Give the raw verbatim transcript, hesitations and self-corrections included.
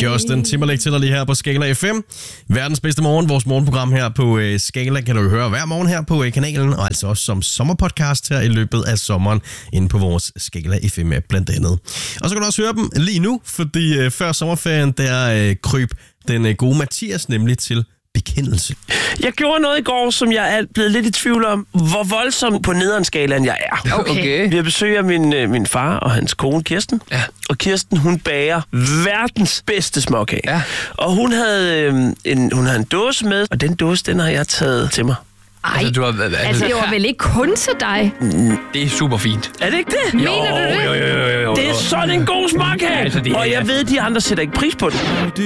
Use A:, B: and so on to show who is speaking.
A: Justin Timberlake til dig lige her på Skala F M. Verdens bedste morgen. Vores morgenprogram her på uh, Skala kan du høre hver morgen her på uh, kanalen, og altså også som sommerpodcast her i løbet af sommeren inde på vores Skala F M-app blandt andet. Og så kan du også høre dem lige nu, fordi uh, før sommerferien, der uh, kryb den uh, gode Mathias nemlig til bekendelse.
B: Jeg gjorde noget i går, som jeg er blevet lidt i tvivl om, hvor voldsom på nederenskalaen jeg er.
C: Okay.
B: Vi har besøg af min, øh, min far og hans kone Kirsten.
C: Ja.
B: Og Kirsten, hun bager verdens bedste småkage.
C: Ja.
B: Og hun havde, øh, en, hun havde en dåse med, og den dåse, den har jeg taget til mig.
D: Ej,
C: Altså, du har, altså,
D: altså det var vel ikke kun til dig?
C: det er super fint.
B: Er det ikke det?
D: Mener du det?
C: Jo, jo, jo, jo, jo.
B: Det er sådan en god småkage.
C: Ja, altså, det er-
B: og jeg ved, de andre sætter ikke pris på det.